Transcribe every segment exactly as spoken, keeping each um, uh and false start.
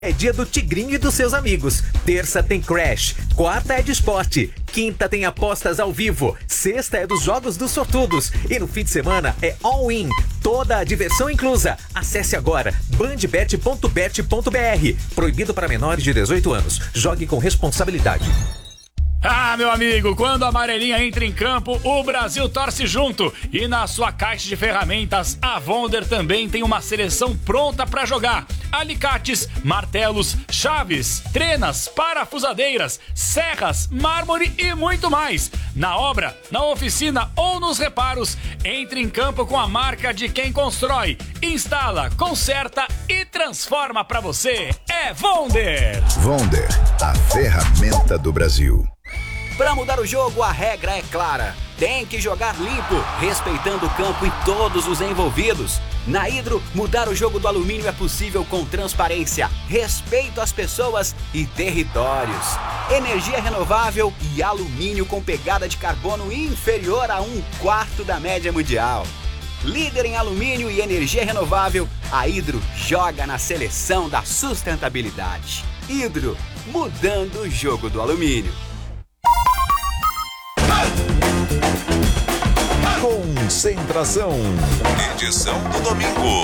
É dia do Tigrinho e dos seus amigos. Terça tem Crash, quarta é de esporte, quinta tem apostas ao vivo, sexta é dos jogos dos sortudos e no fim de semana é all-in, toda a diversão inclusa. Acesse agora bandbet ponto bet ponto br. Proibido para menores de dezoito anos. Jogue com responsabilidade. Ah, meu amigo, quando a amarelinha entra em campo, o Brasil torce junto. E na sua caixa de ferramentas, a Wonder também tem uma seleção pronta para jogar. Alicates, martelos, chaves, trenas, parafusadeiras, serras, mármore e muito mais. Na obra, na oficina ou nos reparos, entre em campo com a marca de quem constrói, instala, conserta e transforma para você. É Wonder! Wonder, a ferramenta do Brasil. Para mudar o jogo, a regra é clara. Tem que jogar limpo, respeitando o campo e todos os envolvidos. Na Hidro, mudar o jogo do alumínio é possível com transparência, respeito às pessoas e territórios. Energia renovável e alumínio com pegada de carbono inferior a um quarto da média mundial. Líder em alumínio e energia renovável, a Hidro joga na seleção da sustentabilidade. Hidro, mudando o jogo do alumínio. Concentração. Edição do domingo.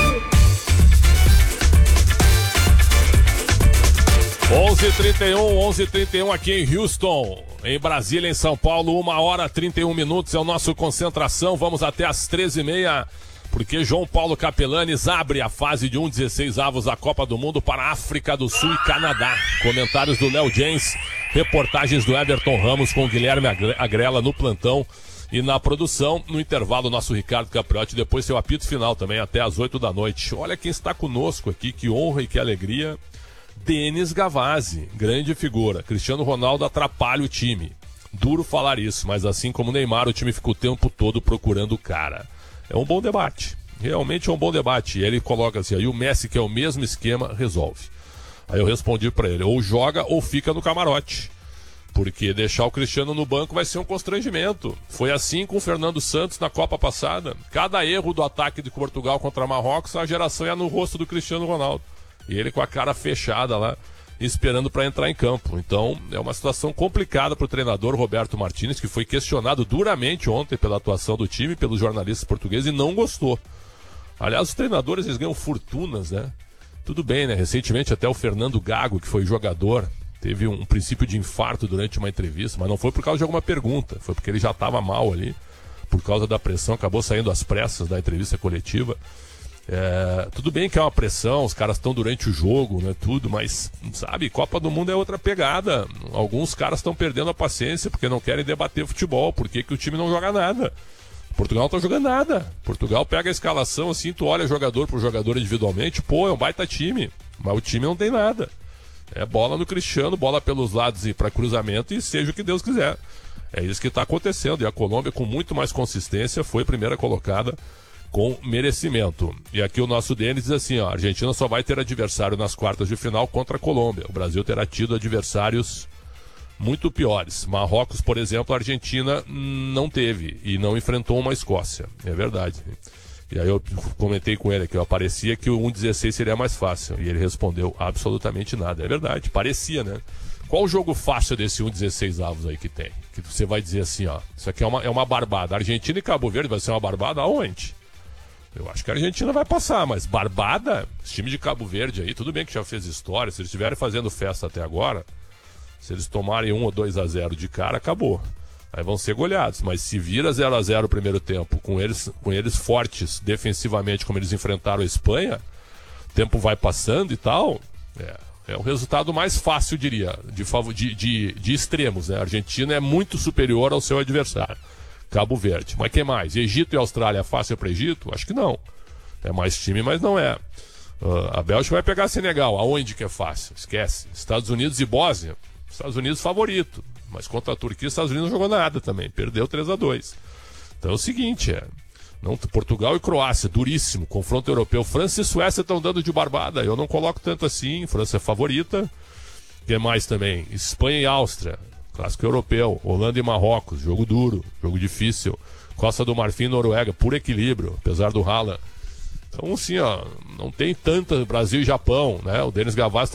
onze e trinta e um, onze e trinta e um aqui em Houston. Em Brasília, em São Paulo, uma hora e trinta e um minutos é o nosso Concentração. Vamos até às treze e meia, porque João Paulo Capelanes abre a fase de um dezesseis avos da Copa do Mundo para África do Sul e Canadá. Comentários do Léo James, reportagens do Everton Ramos com Guilherme Agrela no plantão e na produção. No intervalo, nosso Ricardo Capriotti, depois seu apito final também até às oito da noite. Olha quem está conosco aqui, que honra e que alegria. Denis Gavazzi, grande figura. Cristiano Ronaldo atrapalha o time. Duro falar isso, mas assim como Neymar, o time fica o tempo todo procurando o cara. É um bom debate, realmente é um bom debate. E ele coloca assim, aí o Messi, que é o mesmo esquema, resolve. Aí eu respondi pra ele, ou joga ou fica no camarote. Porque deixar o Cristiano no banco vai ser um constrangimento. Foi assim com o Fernando Santos na Copa passada. Cada erro do ataque de Portugal contra Marrocos, a geração ia no rosto do Cristiano Ronaldo. E ele com a cara fechada lá, esperando para entrar em campo. Então é uma situação complicada para o treinador Roberto Martínez, que foi questionado duramente ontem pela atuação do time, pelos jornalistas portugueses, e não gostou. Aliás, os treinadores, eles ganham fortunas, né? Tudo bem, né? Recentemente até o Fernando Gago, que foi jogador, teve um princípio de infarto durante uma entrevista, mas não foi por causa de alguma pergunta, foi porque ele já estava mal ali, por causa da pressão, acabou saindo às pressas da entrevista coletiva. É, tudo bem que é uma pressão, os caras estão durante o jogo, né, tudo, mas, sabe, Copa do Mundo é outra pegada. Alguns caras estão perdendo a paciência porque não querem debater futebol, por que que o time não joga nada. Portugal não tá jogando nada. Portugal pega a escalação assim, tu olha jogador por jogador individualmente, pô, é um baita time, mas o time não tem nada. É bola no Cristiano, bola pelos lados e para cruzamento e seja o que Deus quiser. É isso que está acontecendo, e a Colômbia, com muito mais consistência, foi primeira colocada com merecimento. E aqui o nosso Denis diz assim, ó, a Argentina só vai ter adversário nas quartas de final contra a Colômbia. O Brasil terá tido adversários muito piores. Marrocos, por exemplo, a Argentina não teve e não enfrentou uma Escócia. É verdade. E aí eu comentei com ele que parecia que o um dezesseis seria mais fácil. E ele respondeu absolutamente nada. É verdade, parecia, né? Qual o jogo fácil desse um dezesseis avos aí que tem? Que você vai dizer assim, ó, isso aqui é uma, é uma barbada. Argentina e Cabo Verde vai ser uma barbada aonde? Eu acho que a Argentina vai passar, mas barbada, esse time de Cabo Verde aí, tudo bem que já fez história, se eles estiverem fazendo festa até agora, se eles tomarem um ou dois a zero de cara, acabou. Aí vão ser goleados, mas se vira zero a zero o primeiro tempo, com eles, com eles fortes defensivamente, como eles enfrentaram a Espanha, o tempo vai passando e tal, é, é o resultado mais fácil, eu diria, de, de, de, de extremos, né? A Argentina é muito superior ao seu adversário. Cabo Verde. Mas quem mais? Egito e Austrália é fácil para Egito? Acho que não. É mais time, mas não é. Uh, a Bélgica vai pegar Senegal. Aonde que é fácil? Esquece. Estados Unidos e Bósnia. Estados Unidos favorito. Mas contra a Turquia, Estados Unidos não jogou nada também. Perdeu três a dois. Então é o seguinte, é... Não, Portugal e Croácia, duríssimo. Confronto europeu. França e Suécia estão dando de barbada. Eu não coloco tanto assim. França é favorita. O que mais também? Espanha e Áustria. Clássico europeu, Holanda e Marrocos, jogo duro, jogo difícil. Costa do Marfim e Noruega, por equilíbrio, apesar do Haaland Então, assim, ó, não tem tanta Brasil e Japão, né? O Denis Gavassi